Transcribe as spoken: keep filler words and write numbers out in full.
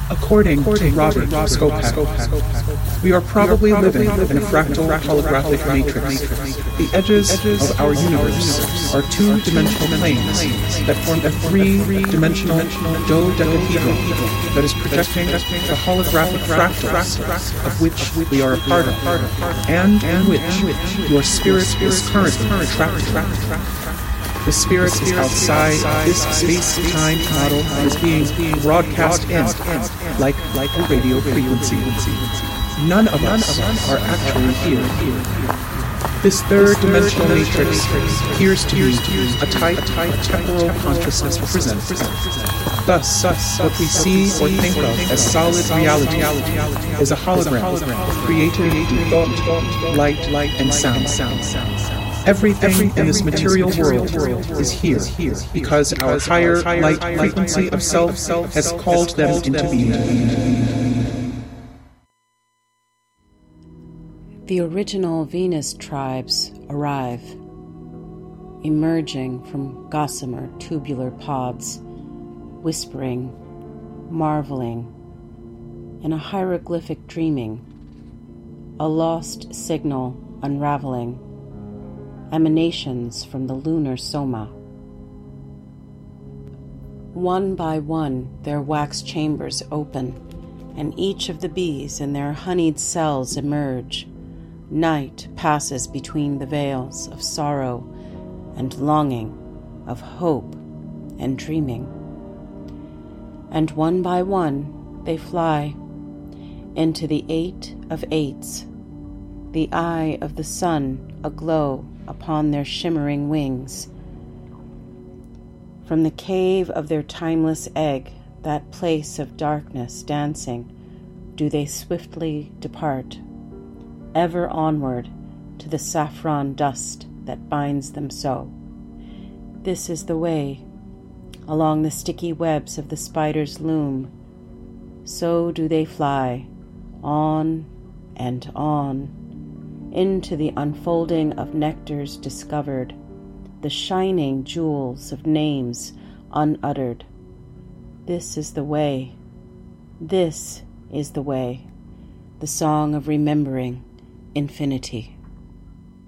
According to Robert Skopak, we are probably living in a fractal holographic matrix. The edges of our universe are two-dimensional planes that form a three-dimensional dodecahedron that is projecting the holographic fractals of which we are a part of, and in which your spirit is currently trapped. The spirit is outside this space-time model and is being broadcast in, like, like a radio frequency. None of us are actually here. This third-dimensional matrix appears to be a type of temporal consciousness prison. Thus, what we see or think of as solid reality is a hologram created through thought, light, and sound. Everything in this material world is here because our higher light frequency of self has called them into being. The original Venus tribes arrive, emerging from gossamer tubular pods, whispering, marveling, in a hieroglyphic dreaming, a lost signal unraveling, emanations from the lunar soma. One by one, their wax chambers open, and each of the bees in their honeyed cells emerge. Night passes between the veils of sorrow and longing, of hope and dreaming. And one by one, they fly into the eight of eights, the eye of the sun aglow upon their shimmering wings. From the cave of their timeless egg, that place of darkness dancing, do they swiftly depart, ever onward to the saffron dust that binds them so. This is the way, along the sticky webs of the spider's loom. So do they fly, on and on, into the unfolding of nectars discovered, the shining jewels of names unuttered. This is the way, this is the way, the song of remembering infinity.